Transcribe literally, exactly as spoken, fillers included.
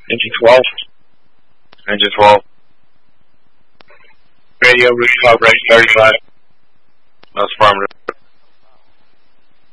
Engine twelve. Engine twelve. Radio, rooftop, range thirty-five. That's affirmative.